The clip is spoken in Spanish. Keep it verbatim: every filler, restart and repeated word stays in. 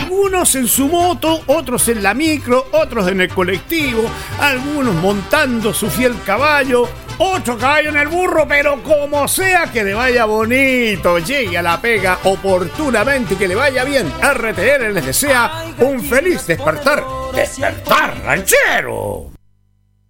algunos en su moto, otros en la micro, otros en el colectivo, algunos montando su fiel caballo, otro caballo en el burro, pero como sea que le vaya bonito, llegue a la pega oportunamente y que le vaya bien. R T L les desea un feliz despertar. ¡Despertar ranchero!